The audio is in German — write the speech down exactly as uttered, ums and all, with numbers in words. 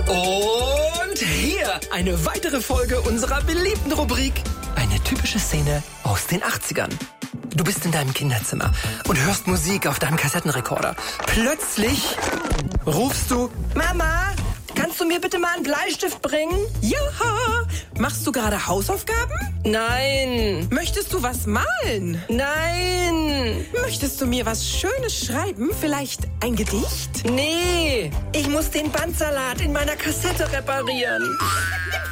Und hier eine weitere Folge unserer beliebten Rubrik. Eine typische Szene aus den achtzigern. Du bist in deinem Kinderzimmer und hörst Musik auf deinem Kassettenrekorder. Plötzlich rufst du: Mama, kannst du mir bitte mal einen Bleistift bringen? Ja. Machst du gerade Hausaufgaben? Nein. Möchtest du was malen? Nein. Möchtest du mir was Schönes schreiben? Vielleicht ein Gedicht? Nee. Ich muss den Bandsalat in meiner Kassette reparieren.